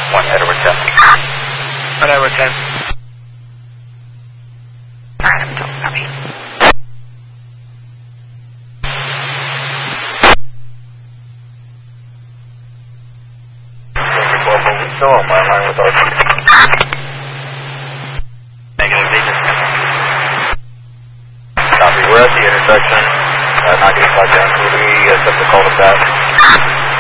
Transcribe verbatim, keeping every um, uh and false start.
one Edward ten. One Edward ten. Alright, I'm still copy. Still on my line with our negative Vegas. Copy, we're at the intersection. Uh, not getting plugged in. Will we accept the call to that?